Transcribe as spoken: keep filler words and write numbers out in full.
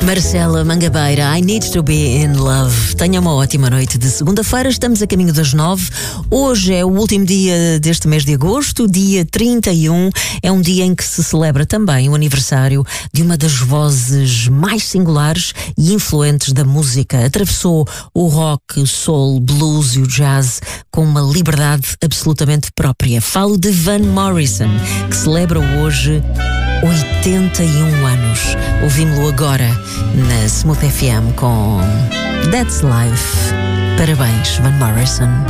Marcela Mangabeira, I Need to Be in Love. Tenha uma ótima noite de segunda-feira, estamos a caminho das nove. Hoje é o último dia deste mês de agosto, dia trinta e um. É um dia em que se celebra também o aniversário de uma das vozes mais singulares e influentes da música. Atravessou o rock, o soul, blues e o jazz com uma liberdade absolutamente própria. Falo de Van Morrison, que celebra hoje oitenta e um anos. Ouvimos-lo agora na Smooth F M com That's Life. Parabéns, Van Morrison.